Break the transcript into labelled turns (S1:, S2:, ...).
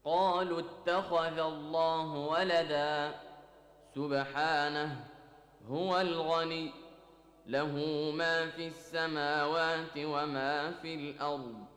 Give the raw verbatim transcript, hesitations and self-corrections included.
S1: قالوا اتخذ الله ولدا سبحانه هو الغني له ما في السماوات وما في الأرض